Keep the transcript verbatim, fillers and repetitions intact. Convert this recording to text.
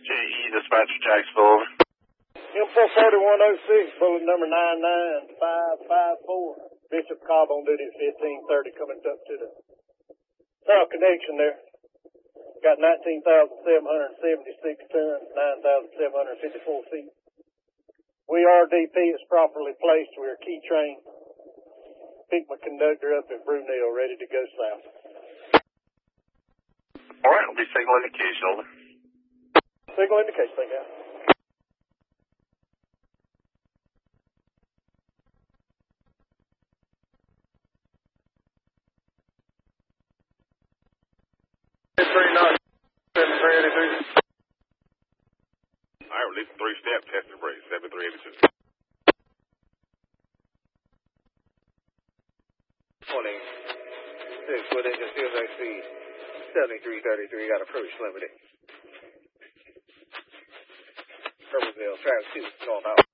J E, dispatcher Jacksonville, over. M four forty-one oh six, bullet number nine nine five five four. Bishop Cobb on duty at fifteen thirty, coming up to the south connection there. Got nineteen thousand seven hundred seventy-six tons, nine thousand seven hundred fifty-four feet. We R D P is properly placed. We are key trained. Pick my conductor up at Brunel, ready to go south. All right, I'll be signal indication, over. Signal indication, thank you. Three knots, seven three eighty-two. All right, release three step, test and brace, seven three eighty-two. Morning. Six within concealed speed. seventy-three thirty-three, got approach limited. Purple Bill, traffic two, going out.